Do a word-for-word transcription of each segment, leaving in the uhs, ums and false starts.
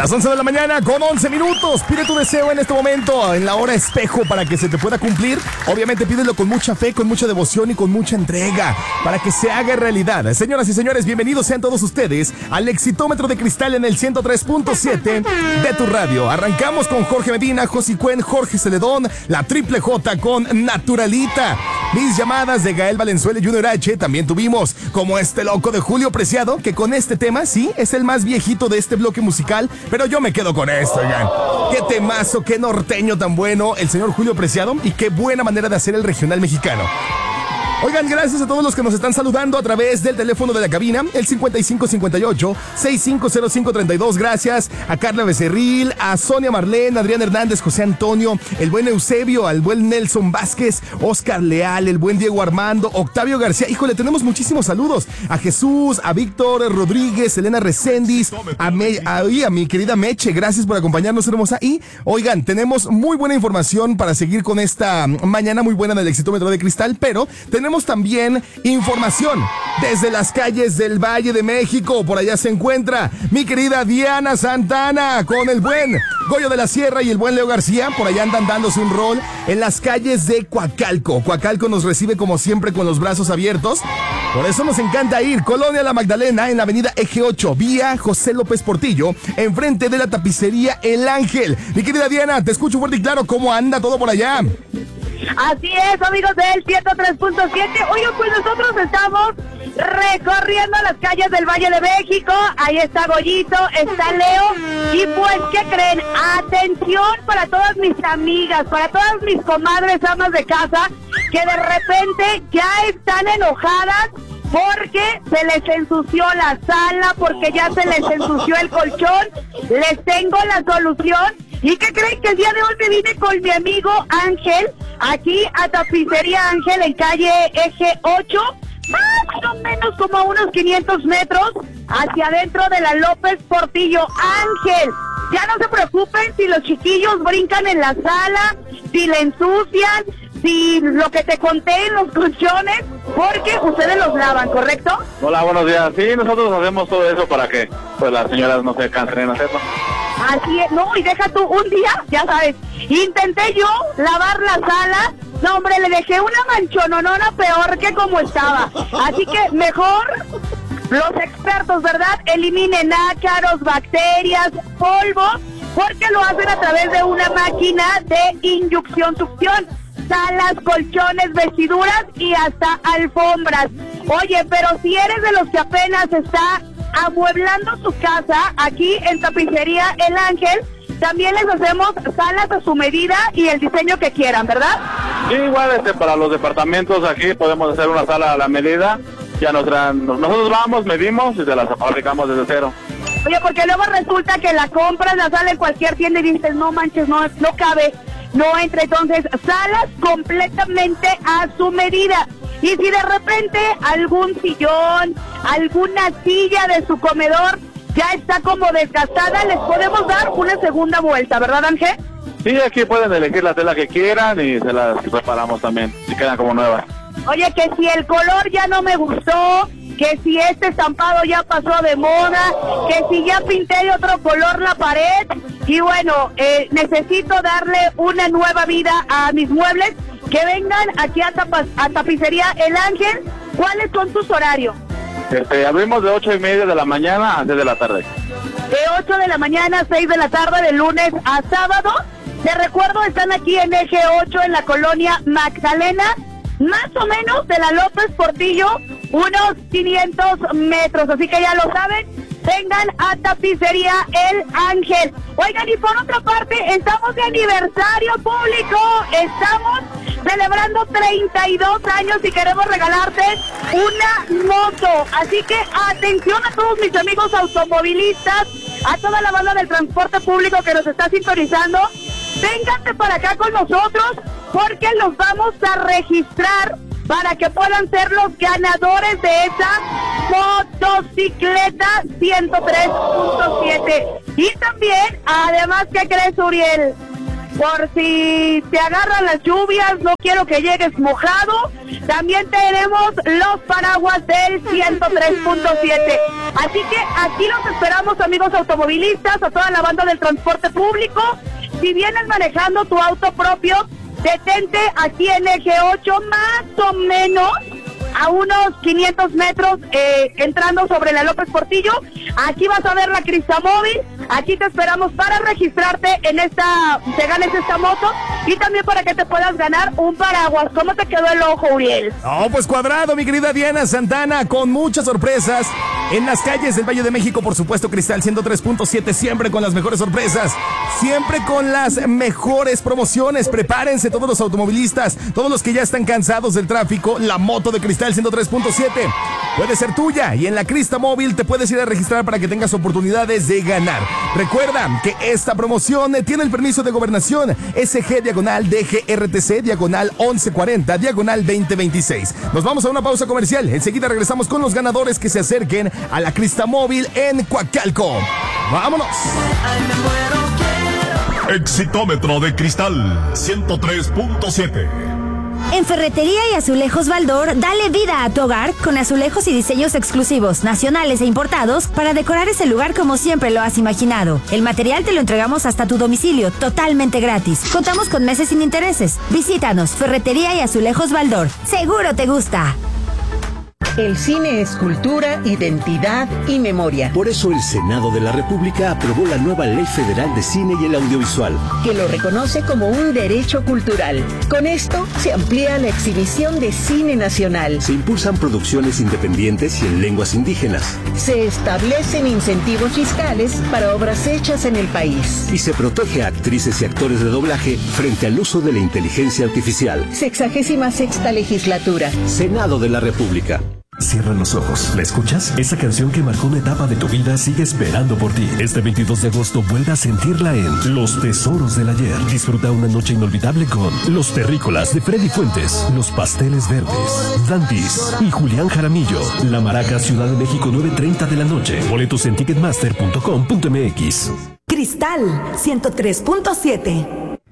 Las once de la mañana con once minutos. Pide tu deseo en este momento, en la hora espejo, para que se te pueda cumplir. Obviamente pídelo con mucha fe, con mucha devoción y con mucha entrega, para que se haga realidad. Señoras y señores, bienvenidos sean todos ustedes al Exitómetro de Cristal en el ciento tres punto siete de tu radio. Arrancamos con Jorge Medina, Josi Cuen, Jorge Celedón, la Triple J con Naturalita. Mis llamadas de Gael Valenzuela y Junior H también tuvimos, como este loco de Julio Preciado, que con este tema, sí, es el más viejito de este bloque musical, pero yo me quedo con esto, oigan. Qué temazo, qué norteño tan bueno el señor Julio Preciado, y qué buena manera de hacer el regional mexicano. Oigan, gracias a todos los que nos están saludando a través del teléfono de la cabina, el cincuenta y cinco cincuenta y ocho, sesenta y cinco cero cinco treinta y dos. Gracias a Carla Becerril, a Sonia Marlene, Adrián Hernández, José Antonio, el buen Eusebio, al buen Nelson Vázquez, Oscar Leal, el buen Diego Armando, Octavio García. Híjole, tenemos muchísimos saludos. A Jesús, a Víctor Rodríguez, Elena Recendis, a, Me, a, a mi querida Meche, gracias por acompañarnos, hermosa. Y, oigan, tenemos muy buena información para seguir con esta mañana muy buena del Exitómetro de Cristal, pero tenemos también información desde las calles del Valle de México. Por allá se encuentra mi querida Diana Santana con el buen Goyo de la Sierra y el buen Leo García. Por allá andan dándose un rol en las calles de Coacalco. Coacalco nos recibe como siempre con los brazos abiertos. Por eso nos encanta ir. Colonia La Magdalena, en la avenida Eje ocho, vía José López Portillo, enfrente de la tapicería El Ángel. Mi querida Diana, te escucho fuerte y claro. ¿Cómo anda todo por allá? Así es, amigos del ciento tres punto siete. Oigan, pues nosotros estamos recorriendo las calles del Valle de México. Ahí está Goyito, está Leo. Y pues, ¿qué creen? Atención para todas mis amigas, para todas mis comadres amas de casa, que de repente ya están enojadas porque se les ensució la sala, porque ya se les ensució el colchón. Les tengo la solución. ¿Y qué creen? Que el día de hoy me vine con mi amigo Ángel, aquí a Tapicería Ángel, en calle Eje ocho, más o menos como a unos quinientos metros, hacia adentro de la López Portillo. Ángel, ya no se preocupen si los chiquillos brincan en la sala, si le ensucian, si lo que te conté en los colchones, porque ustedes los lavan, ¿correcto? Hola, buenos días. Sí, nosotros hacemos todo eso para que pues las señoras no se cansen en hacerlo. Así es, no, y deja tú, un día, ya sabes, intenté yo lavar la sala, no hombre, le dejé una manchononona peor que como estaba. Así que mejor los expertos, ¿verdad? Eliminen ácaros, bacterias, polvo, porque lo hacen a través de una máquina de inyección-succión. Salas, colchones, vestiduras y hasta alfombras. Oye, pero si eres de los que apenas está amueblando su casa, aquí en Tapicería El Ángel, también les hacemos salas a su medida y el diseño que quieran, ¿verdad? Sí, igual este, para los departamentos aquí podemos hacer una sala a la medida. Ya nos traen, nosotros vamos, medimos y se las fabricamos desde cero. Oye, porque luego resulta que la compras, la sala en cualquier tienda y dices, no manches, no, no cabe, no entra. Entonces, salas completamente a su medida. Y si de repente algún sillón, alguna silla de su comedor ya está como desgastada, les podemos dar una segunda vuelta, ¿verdad, Ángel? Sí, aquí pueden elegir la tela que quieran y se las preparamos también, y quedan como nuevas. Oye, que si el color ya no me gustó, que si este estampado ya pasó de moda, que si ya pinté de otro color la pared, y bueno, eh, necesito darle una nueva vida a mis muebles, que vengan aquí a, tapa, a Tapicería El Ángel. ¿Cuáles son tus horarios? Este, abrimos de ocho y media de la mañana a seis de la tarde. De ocho de la mañana a seis de la tarde, de lunes a sábado. Te recuerdo, están aquí en Eje ocho, en la colonia Magdalena, más o menos de la López Portillo, unos quinientos metros. Así que ya lo saben, vengan a Tapicería El Ángel. Oigan, y por otra parte, estamos de aniversario público. Estamos celebrando treinta y dos años y queremos regalarte una moto. Así que atención a todos mis amigos automovilistas, a toda la banda del transporte público que nos está sintonizando. Vénganse para acá con nosotros, porque los vamos a registrar para que puedan ser los ganadores de esa motocicleta ciento tres punto siete. Y también, además, ¿qué crees, Uriel? por si te agarran las lluvias, no quiero que llegues mojado. También tenemos los paraguas del ciento tres punto siete. Así que aquí los esperamos, amigos automovilistas, a toda la banda del transporte público. Si vienes manejando tu auto propio, detente aquí en eje ocho, más o menos a unos quinientos metros, eh, entrando sobre la López Portillo. Aquí vas a ver la Cristamóvil. Aquí te esperamos para registrarte en esta, te ganes esta moto y también para que te puedas ganar un paraguas. ¿Cómo te quedó el ojo, Uriel? Oh, pues cuadrado, mi querida Diana Santana, con muchas sorpresas en las calles del Valle de México, por supuesto, Cristal ciento tres punto siete, siempre con las mejores sorpresas, siempre con las mejores promociones. Prepárense todos los automovilistas, todos los que ya están cansados del tráfico, la moto de Cristal ciento tres punto siete puede ser tuya y en la Cristamóvil te puedes ir a registrar para que tengas oportunidades de ganar. Recuerda que esta promoción tiene el permiso de gobernación S G diagonal D G R T C diagonal once cuarenta diagonal veinte veintiséis. Nos vamos a una pausa comercial. Enseguida regresamos con los ganadores que se acerquen a la Cristamóvil en Coacalco. ¡Vámonos! Exitómetro de Cristal ciento tres punto siete. En Ferretería y Azulejos Baldor, dale vida a tu hogar con azulejos y diseños exclusivos, nacionales e importados, para decorar ese lugar como siempre lo has imaginado. El material te lo entregamos hasta tu domicilio, totalmente gratis. Contamos con meses sin intereses. Visítanos, Ferretería y Azulejos Baldor. Seguro te gusta. El cine es cultura, identidad y memoria. Por eso el Senado de la República aprobó la nueva Ley Federal de Cine y el Audiovisual, que lo reconoce como un derecho cultural. Con esto se amplía la exhibición de cine nacional. Se impulsan producciones independientes y en lenguas indígenas. Se establecen incentivos fiscales para obras hechas en el país. Y se protege a actrices y actores de doblaje frente al uso de la inteligencia artificial. Sexagésima sexta legislatura. Senado de la República. Cierra los ojos. ¿La escuchas? Esa canción que marcó una etapa de tu vida sigue esperando por ti. Este veintidós de agosto vuelve a sentirla en Los Tesoros del Ayer. Disfruta una noche inolvidable con Los Terrícolas de Freddy Fuentes, Los Pasteles Verdes, Dantis y Julián Jaramillo. La Maraca, Ciudad de México, nueve treinta de la noche. Boletos en ticketmaster punto com punto m x. Cristal ciento tres punto siete.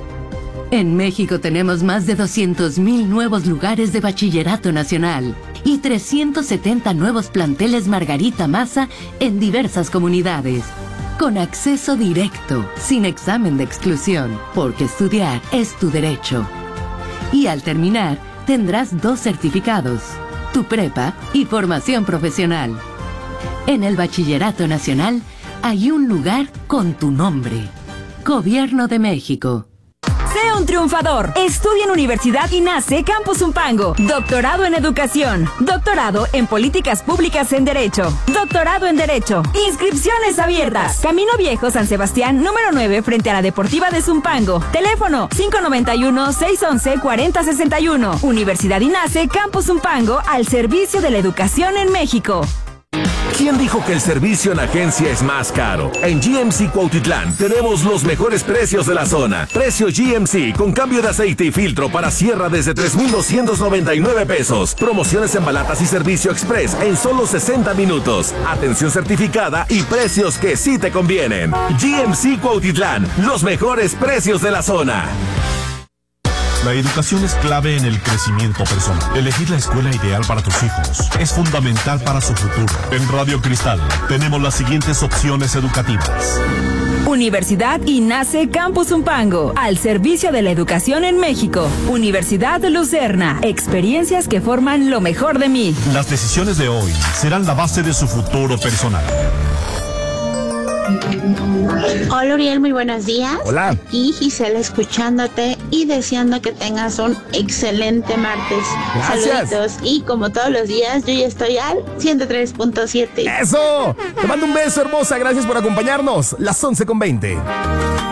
En México tenemos más de doscientos mil nuevos lugares de bachillerato nacional y trescientos setenta nuevos planteles Margarita Maza en diversas comunidades, con acceso directo, sin examen de exclusión, porque estudiar es tu derecho. Y al terminar, tendrás dos certificados, tu prepa y formación profesional. En el bachillerato nacional hay un lugar con tu nombre. Gobierno de México. Sé un triunfador. Estudia en Universidad INACE Campus Zumpango. Doctorado en Educación. Doctorado en Políticas Públicas en Derecho. Doctorado en Derecho. Inscripciones abiertas. Camino Viejo, San Sebastián, número nueve, frente a la Deportiva de Zumpango. Teléfono cinco nueve uno, seis uno uno, cuatro cero seis uno. Universidad INACE Campus Zumpango, al servicio de la educación en México. ¿Quién dijo que el servicio en agencia es más caro? En G M C Cuautitlán tenemos los mejores precios de la zona. Precio G M C con cambio de aceite y filtro para sierra desde tres mil doscientos noventa y nueve pesos. Promociones en balatas y servicio express en solo sesenta minutos. Atención certificada y precios que sí te convienen. G M C Cuautitlán, los mejores precios de la zona. La educación es clave en el crecimiento personal. Elegir la escuela ideal para tus hijos es fundamental para su futuro. En Radio Cristal tenemos las siguientes opciones educativas. Universidad INACE Campus Zumpango, al servicio de la educación en México. Universidad Lucerna, experiencias que forman lo mejor de mí. Las decisiones de hoy serán la base de su futuro personal. Hola Uriel, muy buenos días. Hola. Aquí Gisela escuchándote y deseando que tengas un excelente martes. Gracias. Saluditos. Y como todos los días, yo ya estoy al ciento tres punto siete. ¡Eso! Te mando un beso, hermosa. Gracias por acompañarnos. Las once con veinte.